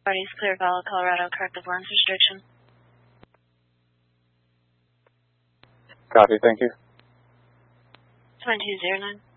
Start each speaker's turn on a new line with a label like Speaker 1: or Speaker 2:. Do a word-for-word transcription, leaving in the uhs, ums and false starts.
Speaker 1: Parties clear Valla, Colorado, corrective lens restriction.
Speaker 2: Copy, thank you.
Speaker 1: twenty-two zero nine.